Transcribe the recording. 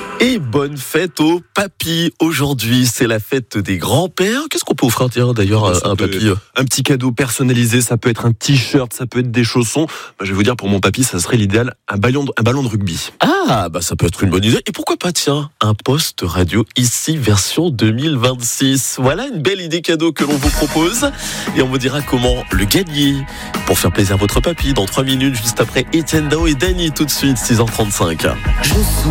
Et bonne fête aux papis. Aujourd'hui, c'est la fête des grands-pères. Qu'est-ce qu'on peut offrir d'ailleurs à un papy? Un petit cadeau personnalisé, ça peut être un t-shirt, ça peut être des chaussons. Je vais vous dire, pour mon papy, ça serait l'idéal, un ballon de rugby. Ah, ça peut être une bonne idée. Et pourquoi pas, tiens, un poste radio ici, version 2026. Voilà une belle idée cadeau que l'on vous propose. Et on vous dira comment le gagner pour faire plaisir à votre papy dans 3 minutes, juste après Etienne Dao et Dany, tout de suite, 6h35.